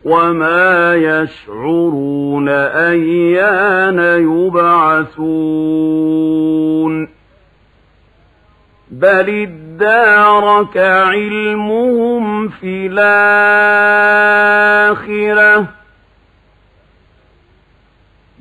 وما يشعرون أيان يبعثون بل ادارك علمهم في الآخرة